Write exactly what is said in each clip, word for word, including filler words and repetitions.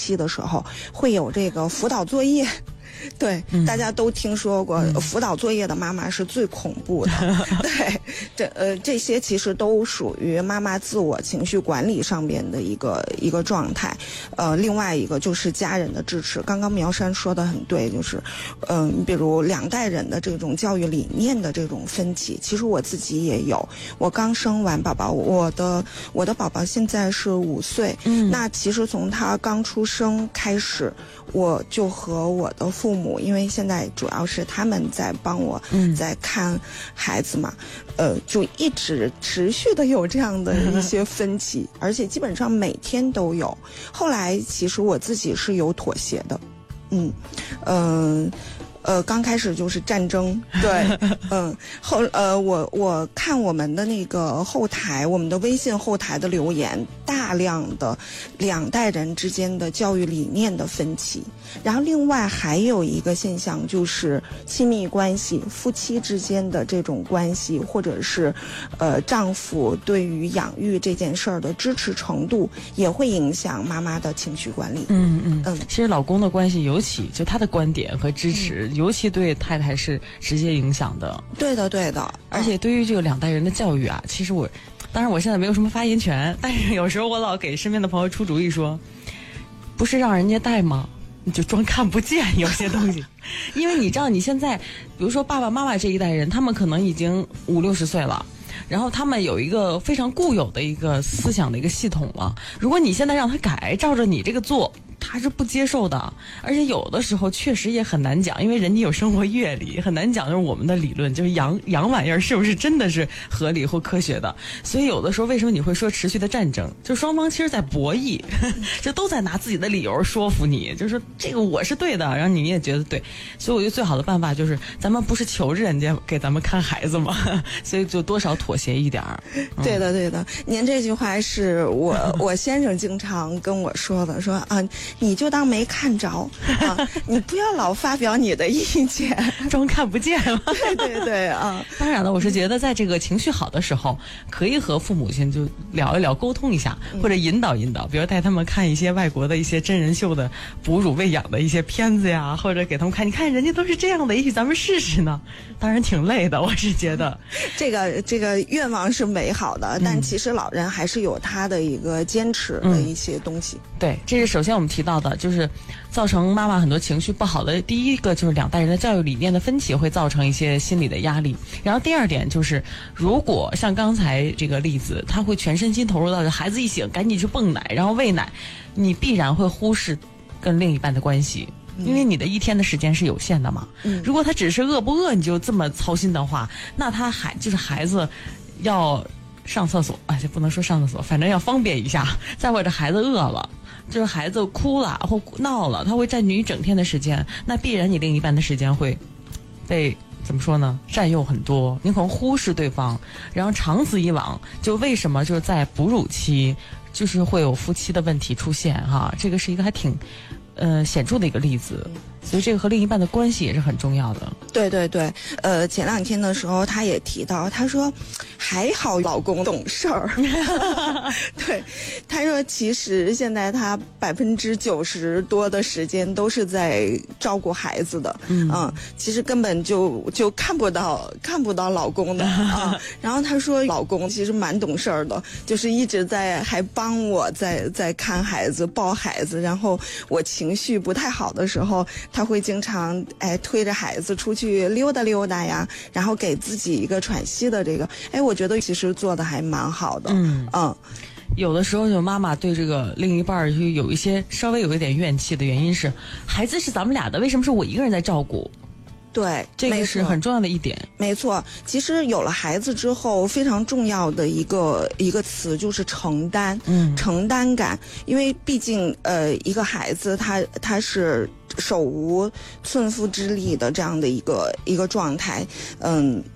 期的时候会有这个辅导作业。对、嗯，大家都听说过、嗯、辅导作业的妈妈是最恐怖的。对，这呃这些其实都属于妈妈自我情绪管理上面的一个一个状态。呃，另外一个就是家人的支持。刚刚苗山说的很对，就是嗯、呃，比如两代人的这种教育理念的这种分歧，其实我自己也有。我刚生完宝宝，我的我的宝宝现在是五岁，嗯，那其实从他刚出生开始，我就和我的父母，因为现在主要是他们在帮我在看孩子嘛，嗯、呃，就一直持续的有这样的一些分歧，而且基本上每天都有。后来其实我自己是有妥协的，嗯，嗯、呃。呃，刚开始就是战争，对，嗯，后呃，我我看我们的那个后台，我们的微信后台的留言，大量的两代人之间的教育理念的分歧，然后另外还有一个现象就是亲密关系，夫妻之间的这种关系，或者是呃丈夫对于养育这件事儿的支持程度，也会影响妈妈的情绪管理。 嗯嗯嗯，其实老公的关系，尤其就他的观点和支持。嗯，尤其对太太是直接影响的。 对的对的， 而且对于这个两代人的教育啊，其实我当然我现在没有什么发言权，但是有时候我老给身边的朋友出主意说，不是让人家带吗？你就装看不见有些东西。因为你知道你现在比如说爸爸妈妈这一代人，他们可能已经五六十岁了，然后他们有一个非常固有的一个思想的一个系统了，如果你现在让他改，照着你这个做，他是不接受的。而且有的时候确实也很难讲，因为人家有生活阅历，很难讲就是我们的理论就是洋洋玩意儿是不是真的是合理或科学的。所以有的时候为什么你会说持续的战争，就双方其实在博弈，这都在拿自己的理由说服你，就是说这个我是对的，然后你也觉得对。所以我觉得最好的办法就是咱们不是求着人家给咱们看孩子嘛，所以就多少妥协一点儿。 嗯、对的对的，您这句话是我我先生经常跟我说的，说啊你就当没看着啊，你不要老发表你的意见， 装看不见了。 对对对啊， 当然了，我是觉得在这个情绪好的时候，可以和父母亲就聊一聊，沟通一下，或者引导引导，比如带他们看一些外国的一些真人秀的哺乳喂养的一些片子呀，或者给他们看，你看人家都是这样的，也许咱们试试呢。当然挺累的，我是觉得这个这个愿望是美好的，但其实老人还是有他的一个坚持的一些东西。 嗯、对，这是首先我们提到的，就是造成妈妈很多情绪不好的第一个就是两代人的教育理念的分歧，会造成一些心理的压力。然后第二点就是，如果像刚才这个例子，他会全身心投入到孩子一醒赶紧去泵奶，然后喂奶，你必然会忽视跟另一半的关系。因为你的一天的时间是有限的嘛，嗯、如果他只是饿不饿你就这么操心的话，那他还就是孩子要上厕所，哎，就不能说上厕所，反正要方便一下。再或者孩子饿了，就是孩子哭了或闹了，他会占据一整天的时间，那必然你另一半的时间会被怎么说呢？占用很多，你可能忽视对方，然后长此以往，就为什么就是在哺乳期就是会有夫妻的问题出现哈？这个是一个还挺。呃，显著的一个例子，所以这个和另一半的关系也是很重要的。 对对对，呃，前两天的时候他也提到，他说还好老公懂事儿。对，他说其实现在他百分之九十多的时间都是在照顾孩子的，嗯，嗯其实根本就就看不到看不到老公的啊。然后他说老公其实蛮懂事儿的，就是一直在还帮我在在看孩子抱孩子，然后我情绪不太好的时候，他会经常哎推着孩子出去溜达溜达呀，然后给自己一个喘息的这个，哎，我觉得其实做的还蛮好的。嗯嗯， 有的时候就妈妈对这个另一半就有一些稍微有一点怨气的原因是，孩子是咱们俩的，为什么是我一个人在照顾？ 对， 这个是很重要的一点。 没错，其实有了孩子之后，非常重要的一个一个词就是承担，嗯，承担感。因为毕竟，呃，一个孩子他他是手无寸夫之力的这样的一个一个状态，嗯，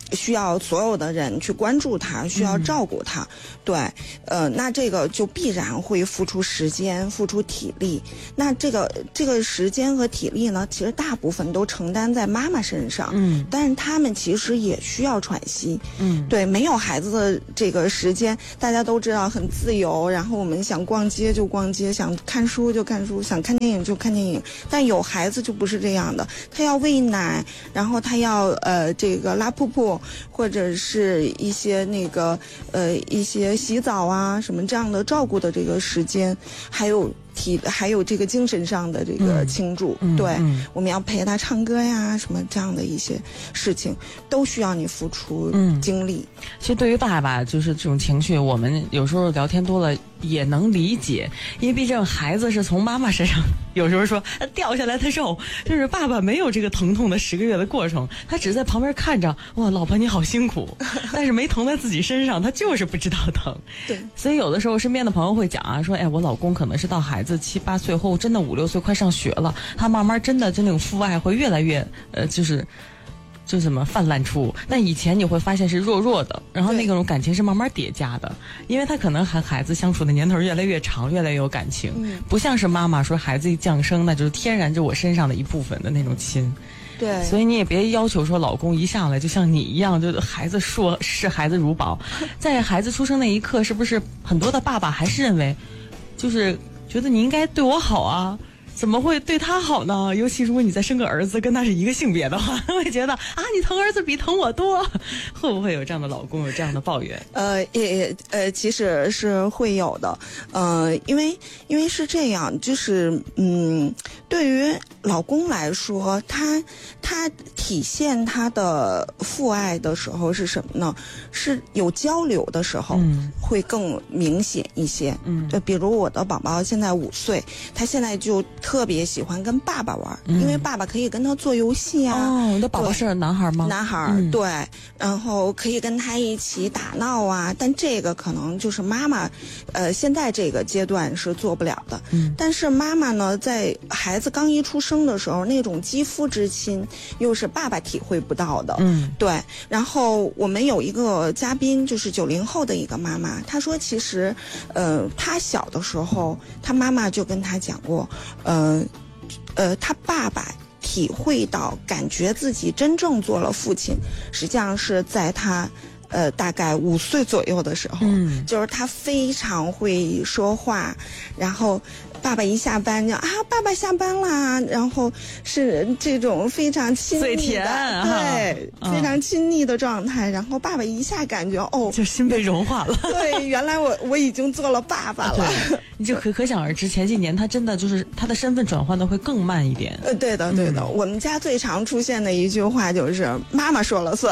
需要所有的人去关注他，需要照顾他，嗯、对，呃，那这个就必然会付出时间，付出体力。那这个这个时间和体力呢，其实大部分都承担在妈妈身上，嗯，但是他们其实也需要喘息，嗯，对，没有孩子的这个时间，大家都知道很自由，然后我们想逛街就逛街，想看书就看书，想看电影就看电影，但有孩子就不是这样的，他要喂奶，然后他要呃这个拉瀑布，或者是一些那个呃一些洗澡啊什么这样的照顾的这个时间，还有体还有这个精神上的这个倾注，嗯、对、嗯，我们要陪他唱歌呀什么这样的一些事情，都需要你付出精力。 嗯、其实对于爸爸就是这种情绪，我们有时候聊天多了也能理解，因为毕竟孩子是从妈妈身上有时候说掉下来的肉，就是爸爸没有这个疼痛的十个月的过程，他只在旁边看着，哇，老婆你好辛苦，但是没疼在自己身上，他就是不知道疼。 对， 所以有的时候身边的朋友会讲啊，说哎，我老公可能是到孩子七八岁后，真的五六岁快上学了，他慢慢真的就那种父爱会越来越呃，就是就怎么泛滥出。但以前你会发现是弱弱的，然后那种感情是慢慢叠加的，因为他可能和孩子相处的年头越来越长，越来越有感情，嗯、不像是妈妈说孩子一降生，那就是天然就我身上的一部分的那种亲。 对， 所以你也别要求说老公一上来就像你一样，就孩子说视孩子如宝。在孩子出生那一刻，是不是很多的爸爸还是认为，就是觉得你应该对我好啊？怎么会对他好呢？尤其如果你再生个儿子跟他是一个性别的话，会觉得啊，你疼儿子比疼我多。会不会有这样的老公有这样的抱怨？ 呃，也呃，其实是会有的。呃，因为因为是这样，就是嗯，对于老公来说，他他体现他的父爱的时候是什么呢？是有交流的时候，嗯、会更明显一些。嗯，就比如我的宝宝现在五岁，他现在就特别喜欢跟爸爸玩，嗯、因为爸爸可以跟他做游戏啊。 哦，你的宝宝是男孩吗？ 男孩，嗯、对，然后可以跟他一起打闹啊。但这个可能就是妈妈，呃，现在这个阶段是做不了的。嗯，但是妈妈呢，在孩子刚一出生的时候，那种肌肤之亲，又是爸爸体会不到的。嗯，对。然后我们有一个嘉宾，就是九零后的一个妈妈，她说，其实，呃，她小的时候，她妈妈就跟她讲过，呃。呃，呃，他爸爸体会到、感觉自己真正做了父亲，实际上是在他呃大概五岁左右的时候，嗯，就是他非常会说话，然后爸爸一下班就啊，爸爸下班啦，然后是这种非常亲密的， 最甜对、嗯，非常亲昵的状态，然后爸爸一下感觉哦， 就心被融化了。 对，原来我我已经做了爸爸了。 你就可可想而知，前几年他真的就是他的身份转换的会更慢一点。 呃，对的，对的。嗯、我们家最常出现的一句话就是“妈妈说了算”。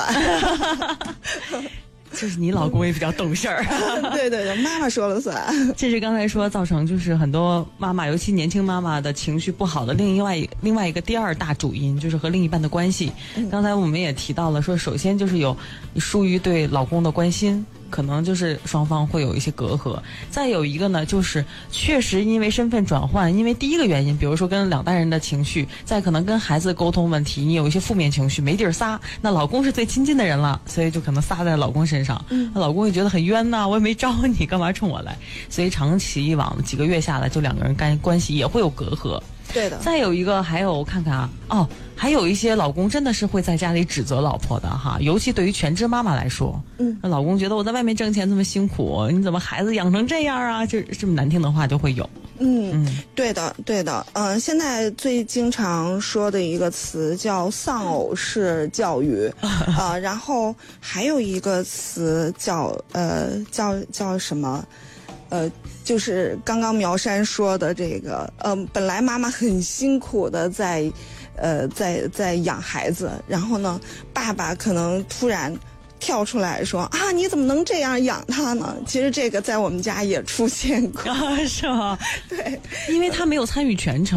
就是你老公也比较懂事儿。 对对对，妈妈说了算。 这是刚才说造成就是很多妈妈，尤其年轻妈妈的情绪不好的另外另外一个第二大主因，就是和另一半的关系。嗯、刚才我们也提到了，说首先就是有疏于对老公的关心。可能就是双方会有一些隔阂，再有一个呢，就是确实因为身份转换，因为第一个原因，比如说跟两代人的情绪，再可能跟孩子沟通问题，你有一些负面情绪没地儿撒，那老公是最亲近的人了，所以就可能撒在老公身上，嗯，那老公也觉得很冤呐，我也没招你，干嘛冲我来？所以长期以往几个月下来，就两个人干关系也会有隔阂。 对的。 再有一个，还有我看看啊，哦，还有一些老公真的是会在家里指责老婆的哈，尤其对于全职妈妈来说，嗯，那老公觉得我在外面挣钱这么辛苦，你怎么孩子养成这样啊？就这么难听的话就会有。 嗯，嗯对的，对的。嗯、呃，现在最经常说的一个词叫丧偶式教育，啊、呃，然后还有一个词叫呃叫叫什么？呃，就是刚刚苗山说的这个，呃，本来妈妈很辛苦的在，呃，在在养孩子，然后呢，爸爸可能突然跳出来说啊，你怎么能这样养他呢？其实这个在我们家也出现过， 啊、是吗？ 对， 因为他没有参与全程。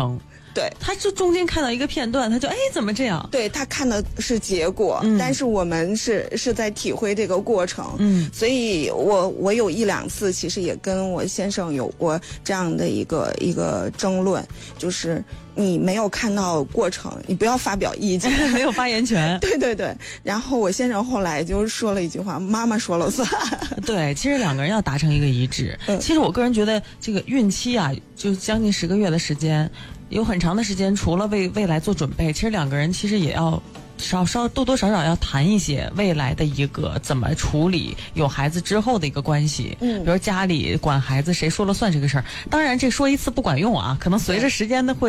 对， 他就中间看到一个片段，他就哎怎么这样？ 对，他看的是结果， 嗯、 但是我们是是在体会这个过程。 嗯， 所以我我有一两次其实也跟我先生有过这样的一个一个争论，就是你没有看到过程，你不要发表意见， 没有发言权。 对对对。然后我先生后来就说了一句话：“妈妈说了算。” 对，其实两个人要达成一个一致。嗯、其实我个人觉得，这个孕期啊，就将近十个月的时间，有很长的时间，除了为未来做准备，其实两个人其实也要。稍稍多多少少要谈一些未来的一个怎么处理有孩子之后的一个关系，嗯，比如家里管孩子谁说了算这个事儿。当然，这说一次不管用啊，可能随着时间的会。